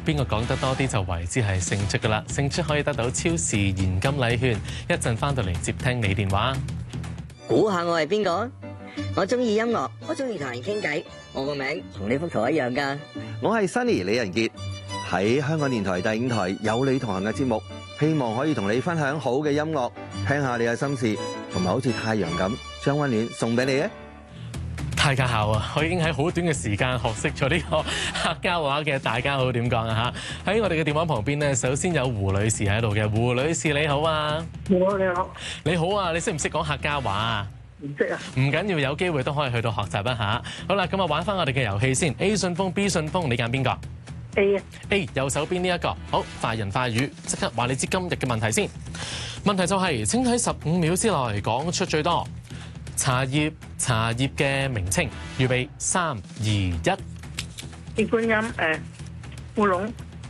邊個講得多啲就為之係勝出㗎啦。勝出可以得到超市現金禮券。一陣翻到嚟接聽你電話。 估下我係邊個？我中意音樂，我中意同人傾偈。我個名同呢幅圖一樣㗎。 我係 Sunny 李仁傑，喺香港電台第5台有你同行嘅節目，希望可以同你分享好嘅音樂，聽下你嘅心事，同埋好似太陽咁將溫暖送俾你啊！ 大家好啊！我已經喺好短嘅時間學識咗呢個客家話嘅大家好點講啊嚇！喺我哋嘅電話旁邊咧，首先有胡女士喺度嘅。胡女士你好啊！ 你好，你好。 你好啊！你識唔識講客家話啊？ 唔識啊！ 唔緊要，有機會都可以去到學習一下。好啦，咁啊玩翻我哋嘅遊戲先。A 信封 B 信封，你揀邊個 A 啊 ？A 右手邊呢一個。好，快人快語，即刻話你知今日嘅問題先。問題就係請喺15秒之內講出最多茶葉嘅名稱。預備3、2、1。 鐵觀音烏龍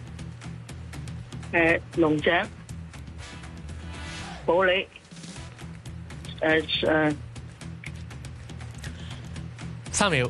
龍井保利 3秒。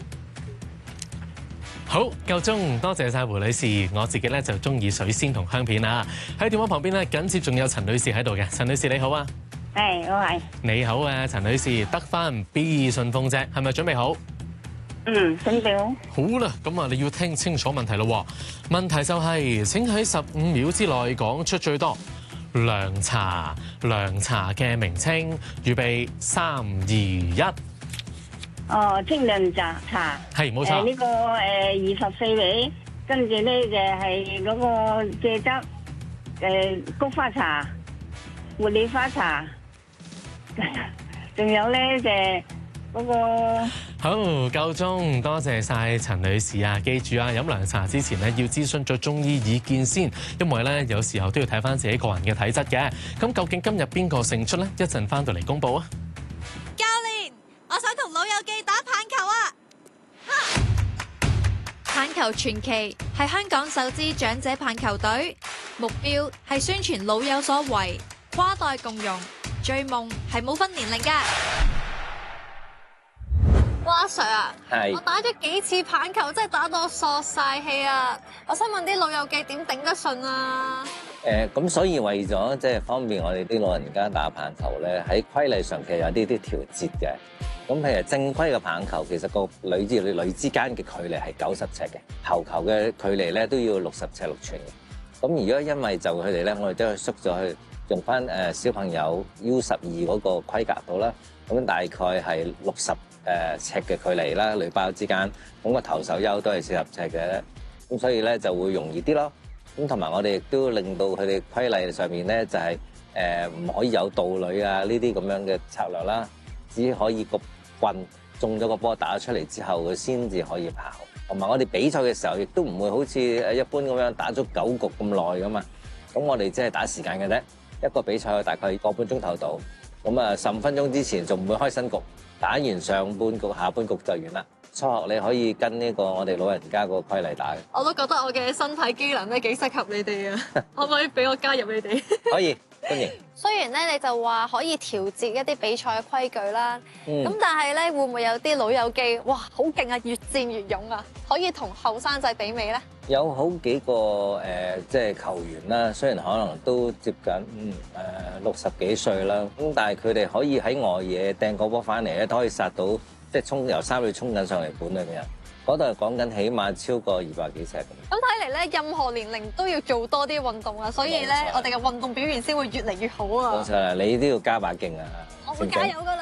好，夠鐘，多謝晒胡女士。我自己咧就中意水仙同香片啊。喺電話旁邊咧，緊接仲有陳女士喺度嘅。陳女士你好啊！ 係，我係。 你好啊，陳女士，得翻 B 信封啫，係咪準備好？ 準備好。 好啦，咁啊，你要聽清楚問題咯。問題就係請喺15秒之內講出最多涼茶嘅名稱。預備3、2、1。 哦，清涼茶。 係，冇錯。 呢個24味，跟住咧就係嗰個蔗汁，菊花茶、茉莉花茶，仲有咧就係嗰個。 好，夠鐘，多謝晒陳女士啊！記住啊，飲涼茶之前咧要諮詢咗中醫意見先，因為咧有時候都要睇翻自己個人嘅體質嘅。咁究竟今日邊個勝出咧？一陣翻到嚟公佈啊！ 教練，我想同老友記打棒球啊！棒球傳奇係香港首支長者棒球隊，目標係宣傳老有所為，跨代共融，追夢係冇分年齡㗎。 阿 Sir 啊， 係我打咗幾次棒球，真係打到我索晒氣啊！我想問啲老友記點頂得順啊？ 咁所以為咗即係方便我哋啲老人家打棒球咧，喺規例上其實有啲調節嘅。咁譬如正規嘅棒球，其實個女之間嘅距離係90尺嘅，投球嘅距離咧都要60尺6寸嘅。咁如果因為就佢哋咧，我哋都係縮咗去用翻小朋友 U12嗰個規格度啦。咁大概係60尺嘅距離啦，壘包之間，咁個投手丘都係40尺嘅，咁所以咧就會容易啲咯。咁同埋我哋亦都令到佢哋規例上面咧就係唔可以有盜壘啊呢啲咁樣嘅策略啦，只可以個棍中咗個波打出嚟之後，佢先至可以跑。同埋我哋比賽嘅時候，亦都唔會好似一般咁樣打足9局咁耐噶嘛。咁我哋只係打時間嘅啫，一個比賽大概個半鐘頭到。咁啊15分鐘之前仲唔會開新局，打完上半局下半局就完啦。初學你可以跟呢個我哋老人家個規例打嘅。 我都覺得我嘅身體機能咧幾適合你哋啊！可唔可以俾我加入你哋？ 可以，歡迎。 雖然咧你就話可以調節一啲比賽嘅規矩啦，咁但係咧會唔會有啲老友記哇好勁啊，越戰越勇啊，可以同後生仔媲美咧？ 有好幾個即係球員啦，雖然可能都接近60幾歲啦，咁但係佢哋可以喺外野掟個波翻嚟咧，都可以殺到即係由三壘衝緊上嚟本裏面。嗰度係講緊起碼超過200幾尺咁。 咁睇嚟咧，任何年齡都要做多啲運動啊，所以咧我哋嘅運動表現先會越嚟越好啊！ 冇錯啦，你都要加把勁啊！ 我會加油㗎啦！